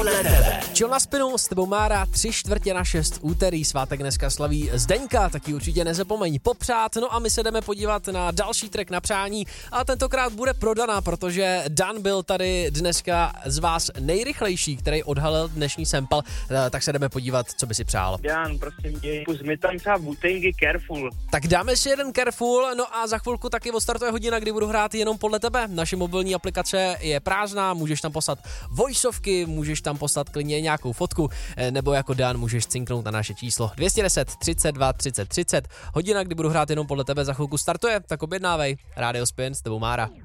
podle tebe. Čil na spinu, s tebou Mára, 3/4/6 úterý, svátek dneska slaví Zdeňka, taky určitě nezapomeň popřát, no a my se jdeme podívat na další track na přání a tentokrát bude pro Dana, protože Dan byl tady dneska z vás nejrychlejší, který odhalil dnešní sample, tak se jdeme podívat, co by si přál. Dan, prosím tě, pust mi tam třeba Wu-Tangy Careful. Tak dáme si jeden Careful, no a za chvilku taky odstartuje hodina, kdy budu hrát jenom podle tebe. Naše mobilní aplikace je prázdná, můžeš tam poslat voiceovky, můžeš tam poslat klidně nějakou fotku, nebo jako Dan můžeš cinknout na naše číslo 210 32 30 30. Hodina, kdy budu hrát jenom podle tebe, za chvilku startuje, tak objednávej. Rádio Spin, s tebou Mára.